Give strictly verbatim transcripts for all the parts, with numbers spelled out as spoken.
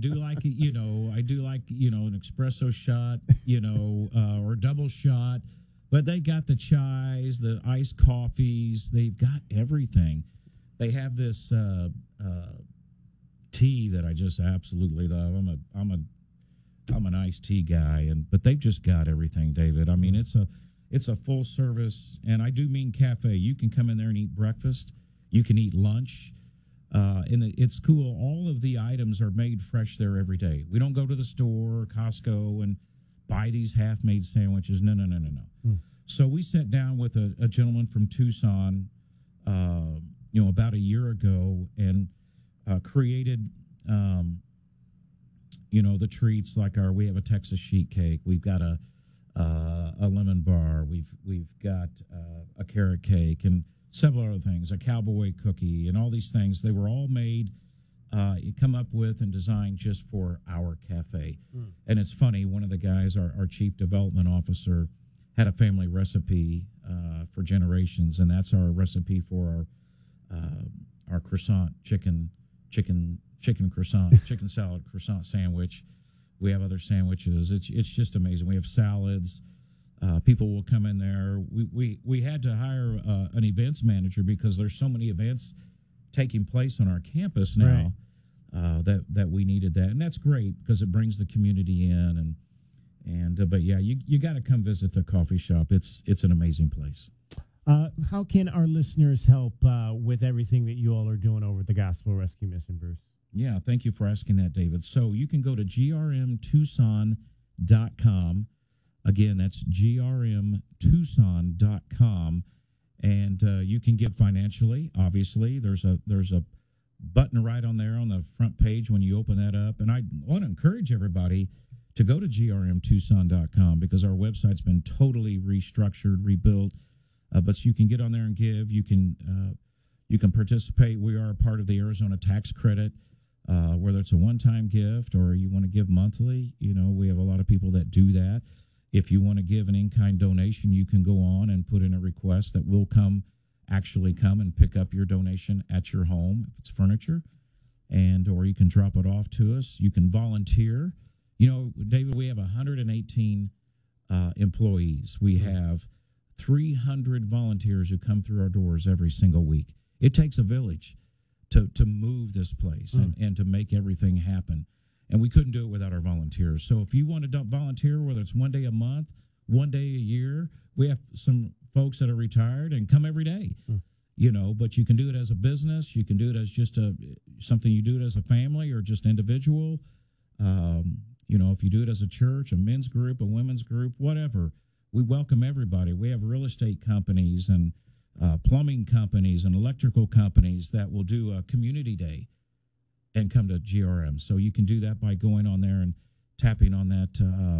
do like you know I do like you know an espresso shot, you know, uh, or a double shot. But they got the chais, the iced coffees. They've got everything. They have this uh, uh, tea that I just absolutely love. I'm a I'm a I'm an iced tea guy, and but they've just got everything, David. I mean, it's a it's a full service, and I do mean cafe. You can come in there and eat breakfast. You can eat lunch. Uh, and it's cool. All of the items are made fresh there every day. We don't go to the store or Costco and buy these half-made sandwiches. No, no, no, no, no. Mm. So we sat down with a, a gentleman from Tucson, uh, you know, about a year ago, and uh, created, um, you know, the treats like our. We have a Texas sheet cake. We've got a uh, a lemon bar. We've we've got uh, a carrot cake and several other things, a cowboy cookie, and all these things. They were all made, uh, come up with and designed just for our cafe. Mm. And it's funny, one of the guys, our, our chief development officer, had a family recipe uh, for generations, and that's our recipe for our uh, our croissant chicken chicken chicken croissant chicken salad croissant sandwich. We have other sandwiches. It's it's just amazing. We have salads. Uh, people will come in there. We we, we had to hire uh, an events manager because there's so many events taking place on our campus now, right. uh, that that we needed that, and that's great because it brings the community in. And and uh, but yeah, you you got to come visit the coffee shop. It's it's an amazing place. Uh, how can our listeners help uh, with everything that you all are doing over at the Gospel Rescue Mission, Bruce? Yeah, thank you for asking that, David. So you can go to G R M Tucson dot com. Again, that's G R M Tucson dot com, and uh, you can give financially. Obviously, there's a there's a button right on there on the front page when you open that up. And I want to encourage everybody to go to G R M Tucson dot com because our website's been totally restructured, rebuilt. Uh, but you can get on there and give. You can uh, you can participate. We are a part of the Arizona tax credit, uh, whether it's a one-time gift or you want to give monthly. You know, we have a lot of people that do that. If you want to give an in-kind donation, you can go on and put in a request that will come, actually come and pick up your donation at your home if it's furniture, and or you can drop it off to us. You can volunteer. You know, David, we have one hundred eighteen uh, employees. We have three hundred volunteers who come through our doors every single week. It takes a village to to move this place mm. and, and to make everything happen. And we couldn't do it without our volunteers. So if you want to volunteer, whether it's one day a month, one day a year, we have some folks that are retired and come every day, mm. you know, but you can do it as a business. You can do it as just a something you do it as a family or just individual. Um, you know, if you do it as a church, a men's group, a women's group, whatever, we welcome everybody. We have real estate companies and uh, plumbing companies and electrical companies that will do a community day and come to G R M. So you can do that by going on there and tapping on that uh,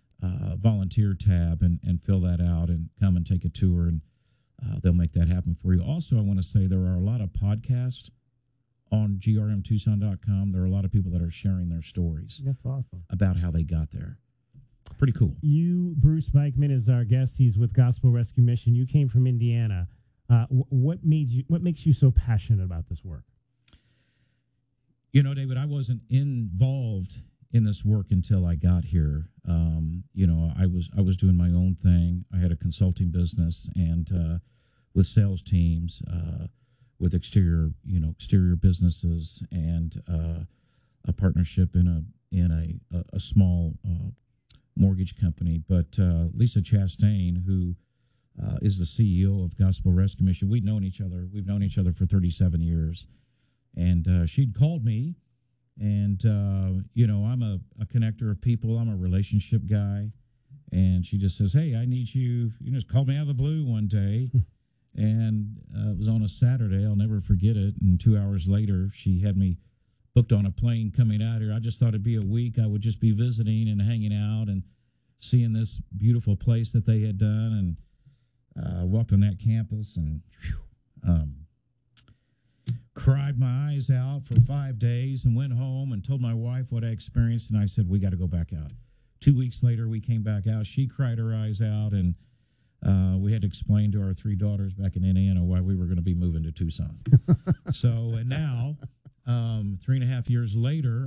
uh, volunteer tab and, and fill that out and come and take a tour, and uh, they'll make that happen for you. Also, I want to say there are a lot of podcasts on G R M Tucson dot com. There are a lot of people that are sharing their stories. That's awesome. About how they got there. Pretty cool. You, Bruce Beichman, is our guest. He's with Gospel Rescue Mission. You came from Indiana. Uh, wh- what made you? What makes you so passionate about this work? You know, David, I wasn't involved in this work until I got here. Um, you know, I was I was doing my own thing. I had a consulting business and uh, with sales teams, uh, with exterior, you know, exterior businesses, and uh, a partnership in a in a a, a small uh, mortgage company. But uh, Lisa Chastain, who uh, is the C E O of Gospel Rescue Mission, we've known each other. We've known each other for thirty-seven years. And uh, she'd called me, and, uh, you know, I'm a, a connector of people. I'm a relationship guy. And she just says, hey, I need you. You know, just called me out of the blue one day. And uh, it was on a Saturday. I'll never forget it. And two hours later, she had me booked on a plane coming out here. I just thought it'd be a week. I would just be visiting and hanging out and seeing this beautiful place that they had done. And uh, walked on that campus and whew, um cried my eyes out for five days and went home and told my wife what I experienced, and I said, we got to go back out. Two weeks later, we came back out. She cried her eyes out, and uh, we had to explain to our three daughters back in Indiana why we were going to be moving to Tucson. So, and now, um, three and a half years later,